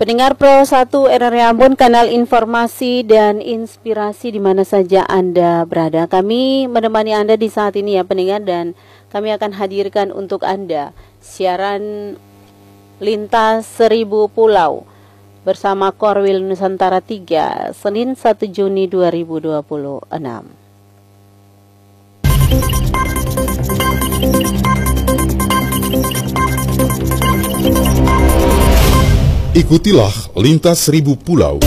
Pendengar Pro 1 RRI Ambon, kanal informasi dan inspirasi di mana saja Anda berada. Kami menemani Anda di saat ini ya pendengar, dan kami akan hadirkan untuk Anda siaran Lintas 1000 Pulau bersama Korwil Nusantara 3, Senin 1 Juni 2026. Ikutilah Lintas 1000 Pulau.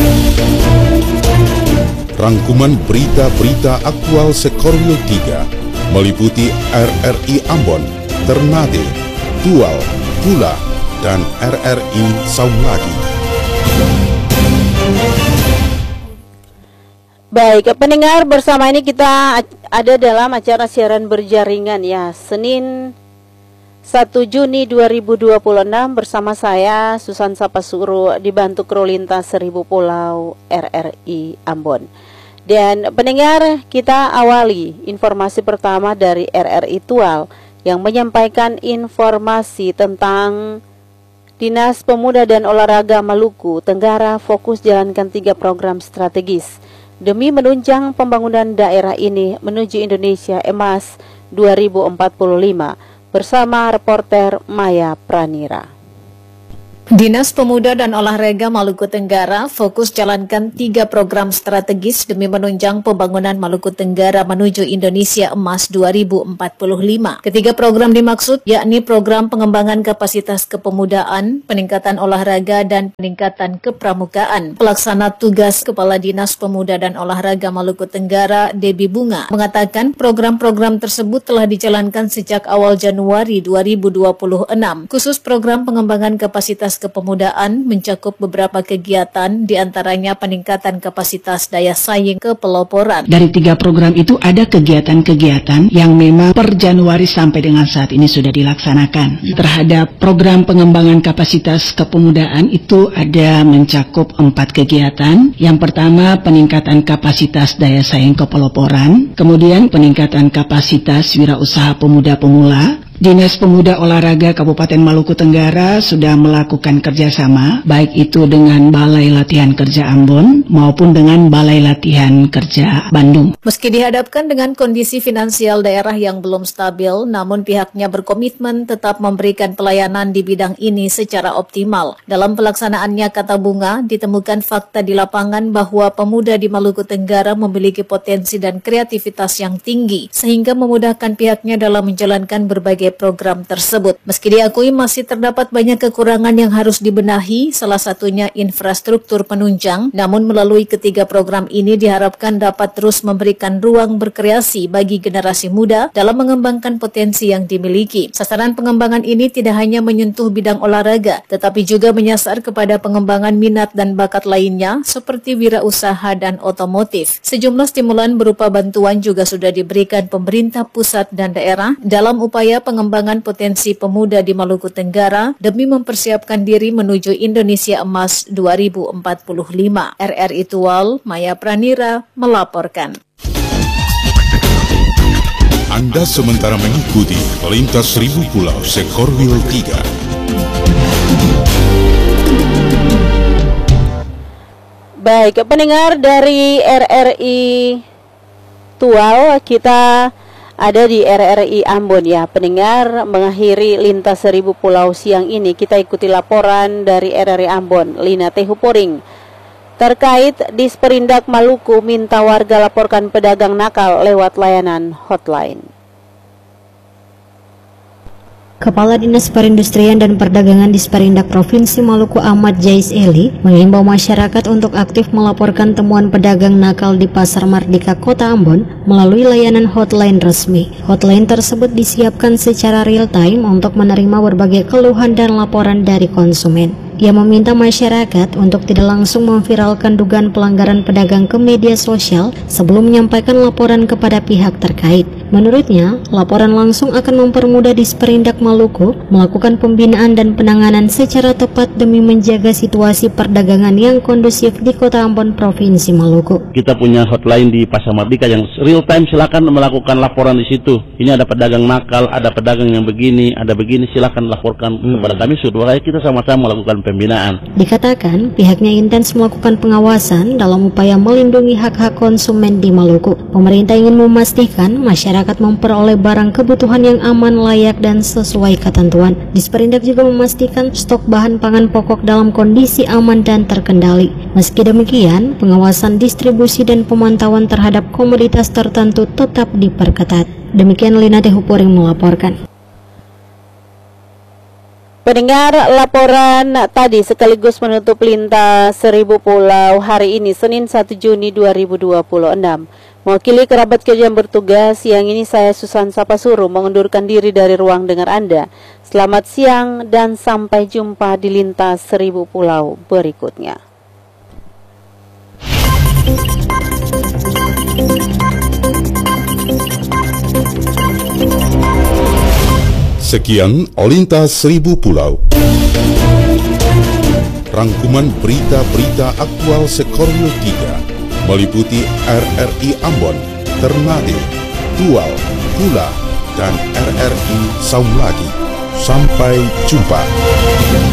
Rangkuman berita-berita aktual Sekorwil 3 meliputi RRI Ambon, Ternate, Tual, Pula, dan RRI Saulagi. Baik, pendengar, bersama ini kita ada dalam acara siaran berjaringan ya, Senin 1 Juni 2026 bersama saya Susan Sapasuru dibantu kru Lintas 1000 Pulau RRI Ambon. Dan pendengar, kita awali informasi pertama dari RRI Tual yang menyampaikan informasi tentang Dinas Pemuda dan Olahraga Maluku Tenggara fokus jalankan 3 program strategis demi menunjang pembangunan daerah ini menuju Indonesia Emas 2045. Bersama reporter Maya Pranira. Dinas Pemuda dan Olahraga Maluku Tenggara fokus jalankan 3 program strategis demi menunjang pembangunan Maluku Tenggara menuju Indonesia Emas 2045. Ketiga program dimaksud yakni program pengembangan kapasitas kepemudaan, peningkatan olahraga, dan peningkatan kepramukaan. Pelaksana tugas Kepala Dinas Pemuda dan Olahraga Maluku Tenggara, Debbie Bunga, mengatakan program-program tersebut telah dijalankan sejak awal Januari 2026. Khusus program pengembangan kapasitas kepemudaan mencakup beberapa kegiatan, diantaranya peningkatan kapasitas daya saing kepeloporan. Dari 3 program itu ada kegiatan-kegiatan yang memang per Januari sampai dengan saat ini sudah dilaksanakan. Terhadap program pengembangan kapasitas kepemudaan itu ada mencakup 4 kegiatan. Yang pertama peningkatan kapasitas daya saing kepeloporan, kemudian peningkatan kapasitas wirausaha pemuda pemula. Dinas Pemuda Olahraga Kabupaten Maluku Tenggara sudah melakukan kerjasama, baik itu dengan Balai Latihan Kerja Ambon maupun dengan Balai Latihan Kerja Bandung. Meski dihadapkan dengan kondisi finansial daerah yang belum stabil, namun pihaknya berkomitmen tetap memberikan pelayanan di bidang ini secara optimal. Dalam pelaksanaannya, kata Bunga, ditemukan fakta di lapangan bahwa pemuda di Maluku Tenggara memiliki potensi dan kreativitas yang tinggi, sehingga memudahkan pihaknya dalam menjalankan berbagai program tersebut. Meski diakui masih terdapat banyak kekurangan yang harus dibenahi, salah satunya infrastruktur penunjang, namun melalui ketiga program ini diharapkan dapat terus memberikan ruang berkreasi bagi generasi muda dalam mengembangkan potensi yang dimiliki. Sasaran pengembangan ini tidak hanya menyentuh bidang olahraga, tetapi juga menyasar kepada pengembangan minat dan bakat lainnya seperti wirausaha dan otomotif. Sejumlah stimulan berupa bantuan juga sudah diberikan pemerintah pusat dan daerah dalam upaya pengembangan potensi pemuda di Maluku Tenggara demi mempersiapkan diri menuju Indonesia Emas 2045. RRI Tual, Maya Pranira melaporkan. Anda sementara mengikuti Lintas 1000 Pulau Sekorwil 3. Baik, pendengar dari RRI Tual, kita ada di RRI Ambon ya pendengar. Mengakhiri Lintas 1000 Pulau siang ini, kita ikuti laporan dari RRI Ambon, Lina Tehuporing, terkait Disperindak Maluku minta warga laporkan pedagang nakal lewat layanan hotline. Kepala Dinas Perindustrian dan Perdagangan Disperindak Provinsi Maluku Ahmad Jais Eli mengimbau masyarakat untuk aktif melaporkan temuan pedagang nakal di Pasar Mardika Kota Ambon melalui layanan hotline resmi. Hotline tersebut disiapkan secara real time untuk menerima berbagai keluhan dan laporan dari konsumen. Ia meminta masyarakat untuk tidak langsung memviralkan dugaan pelanggaran pedagang ke media sosial sebelum menyampaikan laporan kepada pihak terkait. Menurutnya, laporan langsung akan mempermudah Disperindak Maluku melakukan pembinaan dan penanganan secara tepat demi menjaga situasi perdagangan yang kondusif di Kota Ambon, Provinsi Maluku. Kita punya hotline di Pasar Mardika yang real time, silakan melakukan laporan di situ. Ini ada pedagang nakal, ada pedagang yang begini, ada begini, silakan laporkan kepada kami, supaya kita sama-sama melakukan pembinaan. Dikatakan pihaknya intens melakukan pengawasan dalam upaya melindungi hak-hak konsumen di Maluku. Pemerintah ingin memastikan masyarakat memperoleh barang kebutuhan yang aman, layak, dan sesuai ketentuan. Disperindak juga memastikan stok bahan pangan pokok dalam kondisi aman dan terkendali. Meski demikian, pengawasan distribusi dan pemantauan terhadap komoditas tertentu tetap diperketat. Demikian Lina Tehupuring melaporkan. Pendengar, laporan tadi sekaligus menutup Lintas Seribu Pulau hari ini, Senin 1 Juni 2026. Mewakili kerabat kerja yang bertugas, siang ini saya Susan Sapasuru mengundurkan diri dari ruang dengar Anda. Selamat siang dan sampai jumpa di Lintas Seribu Pulau berikutnya. Sekian Lintas Seribu Pulau. Rangkuman berita-berita aktual Sekorwil 3 meliputi RRI Ambon, Ternate, Tual, Kula, dan RRI Saulagi. Sampai jumpa.